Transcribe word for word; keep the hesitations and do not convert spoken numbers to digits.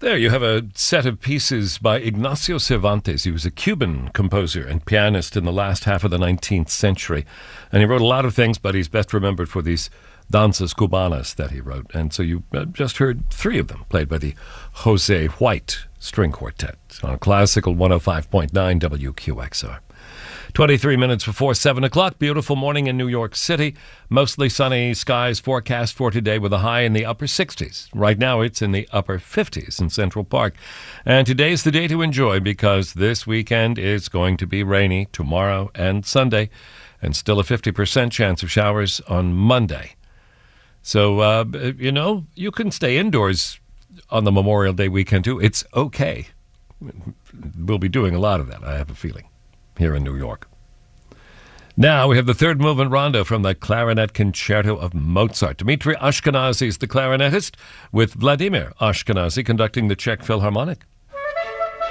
There you have a set of pieces by Ignacio Cervantes. He was a Cuban composer and pianist in the last half of the nineteenth century. And he wrote a lot of things, but he's best remembered for these danzas cubanas that he wrote. And so you just heard three of them played by the Jose White String Quartet on Classical one oh five point nine W Q X R. twenty-three minutes before seven o'clock. Beautiful morning in New York City. Mostly sunny skies forecast for today with a high in the upper sixties. Right now it's in the upper fifties in Central Park. And today's the day to enjoy because this weekend is going to be rainy tomorrow and Sunday, and still a fifty percent chance of showers on Monday. So, uh, you know, you can stay indoors on the Memorial Day weekend too. It's okay. We'll be doing a lot of that, I have a feeling, here in New York. Now we have the third movement rondo from the Clarinet Concerto of Mozart. Dmitri Ashkenazy is the clarinetist, with Vladimir Ashkenazy conducting the Czech Philharmonic.